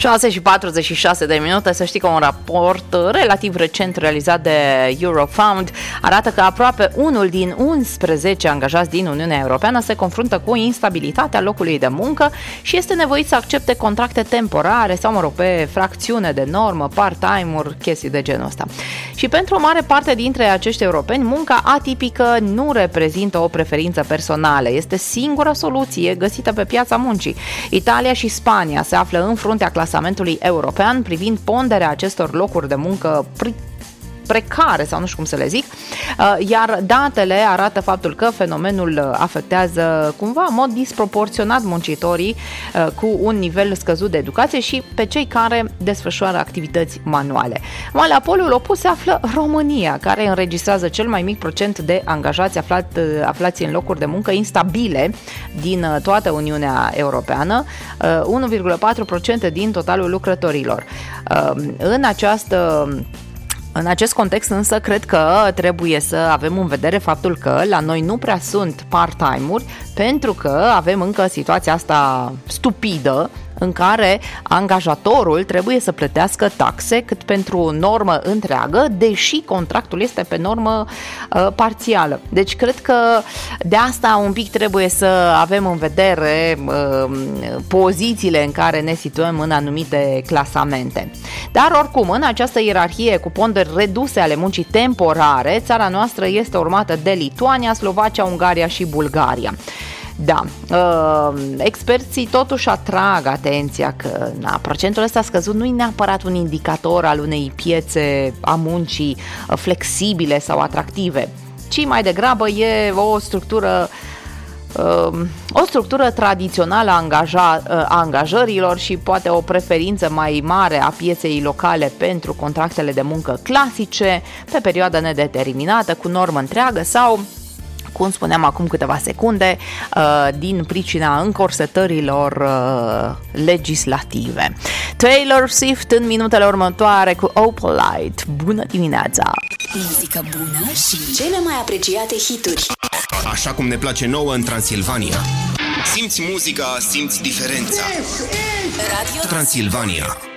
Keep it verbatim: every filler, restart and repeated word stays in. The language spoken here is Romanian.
șase și patruzeci și șase de minute. Să știi că un raport relativ recent realizat de Eurofound arată că aproape unul din unsprezece angajați din Uniunea Europeană se confruntă cu instabilitatea locului de muncă și este nevoit să accepte contracte temporare sau, mă rog, pe fracțiune de normă, part-time-uri, chestii de genul ăsta. Și pentru o mare parte dintre acești europeni, munca atipică nu reprezintă o preferință personală. Este singura soluție găsită pe piața muncii. Italia și Spania se află în fruntea clasamentului european privind ponderea acestor locuri de muncă precare, sau nu știu cum să le zic, iar datele arată faptul că fenomenul afectează cumva în mod disproporționat muncitorii cu un nivel scăzut de educație și pe cei care desfășoară activități manuale. Mai la polul opus se află România, care înregistrează cel mai mic procent de angajați aflat, aflați în locuri de muncă instabile din toată Uniunea Europeană, unu virgulă patru la sută din totalul lucrătorilor. În această În acest context însă cred că trebuie să avem în vedere faptul că la noi nu prea sunt part-time-uri, pentru că avem încă situația asta stupidă în care angajatorul trebuie să plătească taxe cât pentru normă întreagă, deși contractul este pe normă uh, parțială. Deci cred că de asta un pic trebuie să avem în vedere uh, pozițiile în care ne situăm în anumite clasamente. Dar oricum, în această ierarhie cu ponderi reduse ale muncii temporare, țara noastră este urmată de Lituania, Slovacia, Ungaria și Bulgaria. Da, uh, experții totuși atrag atenția că na, procentul ăsta scăzut nu e neapărat un indicator al unei piețe a muncii flexibile sau atractive, ci mai degrabă e o structură uh, o structură tradițională a, angaja, a angajărilor și poate o preferință mai mare a pieței locale pentru contractele de muncă clasice pe perioadă nedeterminată cu normă întreagă sau, cum spuneam acum câteva secunde, din pricina încorsetărilor legislative. Taylor Swift în minutele următoare cu Opalite. Bună dimineața! Muzică bună și cele mai apreciate hituri. Așa cum ne place nouă în Transilvania. Simți muzica, simți diferența. Radio Transilvania.